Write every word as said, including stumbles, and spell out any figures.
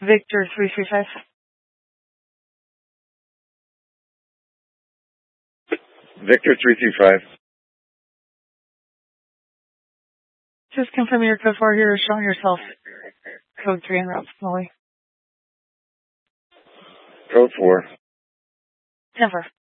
Victor three three five. Victor three three five. Just confirm your code four here, showing yourself. Code three en route, Molly. Code four. Denver.